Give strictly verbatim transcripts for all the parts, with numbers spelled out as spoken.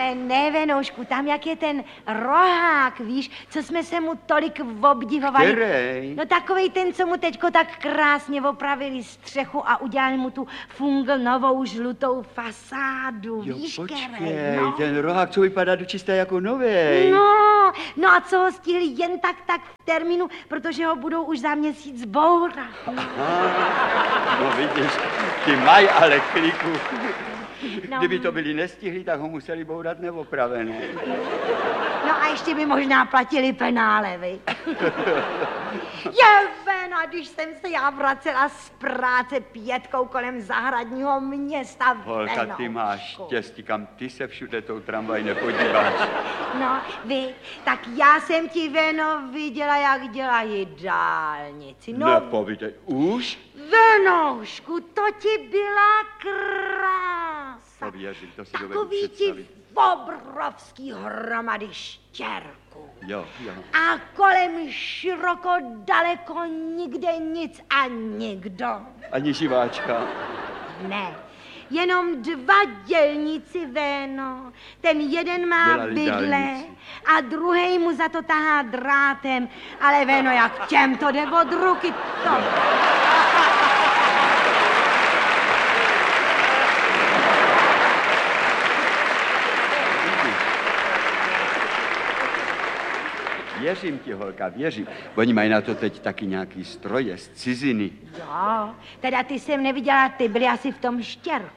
Ale ne, Venoušku, tam jak je ten rohák, víš, co jsme se mu tolik obdivovali. Který? No takovej ten, co mu teďko tak krásně opravili střechu a udělali mu tu fungl novou žlutou fasádu, Jo, víš, počkej, Kerej, no. ten rohák, co vypadá dočisté jako novej. No, no a co ho stihli jen tak tak v termínu, protože ho budou už za měsíc bourat. Aha, no vidíš, ty mají ale kliku. No. Kdyby to byli nestihli, tak ho museli bourat neopravené. No a ještě by možná platili penále, vy. Je, Vena, když jsem se já vracela z práce pětkou kolem zahradního města, Holka, Venoušku. ty máš štěstí, kam ty se všude tou tramvaj nepodíváš. No, vy, tak já jsem ti, Veno, viděla, jak dělají dálnici. No, Nepovídej, už? Venoušku, to ti byla krása. To věřím, to si dovedu Takový ti představit. obrovský hromady štěrku. Jo, jo. A kolem široko, daleko, nikde nic a nikdo. Ani živáčka. Ne, jenom dva dělníci, Véno. Ten jeden má Dělali bydle dálnici. a druhý mu za to tahá drátem. Ale Véno, jak těm to jde od ruky, to... Věřím ti, holka, věřím. Oni mají na to teď taky nějaký stroje z ciziny. Jo, teda ty jsem neviděla, ty byly asi v tom štěrku.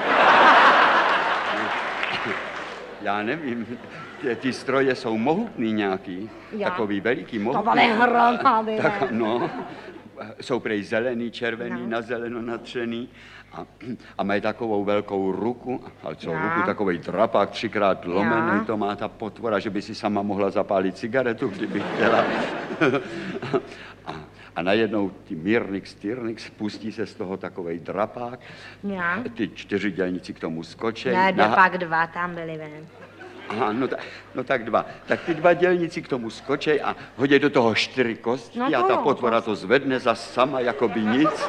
Já nevím, ty, ty stroje jsou mohutný nějaký, Já. takový veliký, To mohutný. byly hromady, Tak, ne? no, jsou prej zelený, červený, No. na zeleno natřený a, a mají takovou velkou ruku, ale co No. ruku, takovej drapák, třikrát lomený, No. to má ta potvora, že by si sama mohla zapálit cigaretu, kdyby chtěla. a, a najednou ty Mírnix, Tyrnix, pustí se z toho takovej drapák, Jo. ty čtyři dělníci k tomu skočej. Ne, naha- pak dva tam byly, ven. Aha, no, ta, no tak dva. Tak ty dva dělníci k tomu skočej a hodí do toho čtyři kostky No a to ta jo, potvora to zvedne za sama, jako by nic.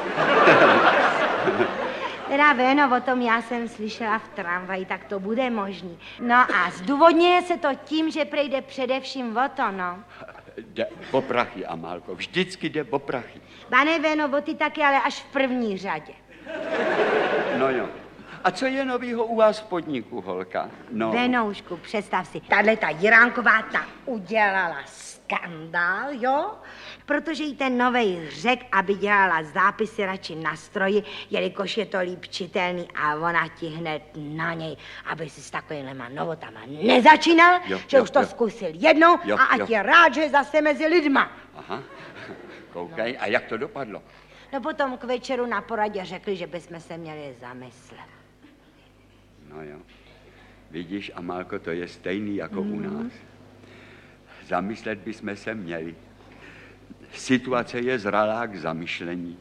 Teda, Véno, o tom já jsem slyšela v tramvaji, tak to bude možný. No a zdůvodňuje se to tím, že prejde především o to, no. Jde o prachy, Amálko, vždycky jde o prachy. Pane Véno, o ty taky, ale až v první řadě. No jo. A co je novýho u vás v podniku, holka? No. Venoušku, představ si, tahle ta Jiránková ta udělala skandál, jo? Protože jí ten novej řek, aby dělala zápisy radši na stroji, jelikož je to líp čitelný a ona ti hned na něj, aby si s takovýhlema novotama nezačínal, Jo, že jo, už to jo. zkusil jednou Jo, a ať jo. je rád, že je zase mezi lidma. Aha, koukej, a jak to dopadlo? No potom k večeru na poradě řekli, že bychom se měli zamyslet. No jo. Vidíš, Amálko, to je stejný jako u nás. Zamyslet bychom se měli. Situace je zralá k zamyšlení.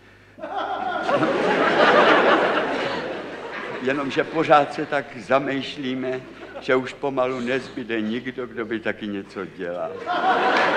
Jenomže pořád se tak zamýšlíme, že už pomalu nezbyde nikdo, kdo by taky něco dělal.